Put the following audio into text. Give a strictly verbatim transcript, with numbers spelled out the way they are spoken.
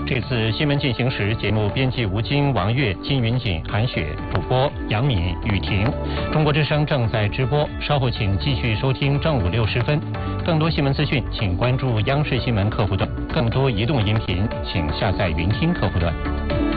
这次新闻进行时，节目编辑吴京、王悦、金云锦、韩雪，主播杨敏、雨婷。中国之声正在直播，稍后请继续收听正午六时分。更多新闻资讯，请关注央视新闻客户端；更多移动音频，请下载云听客户端。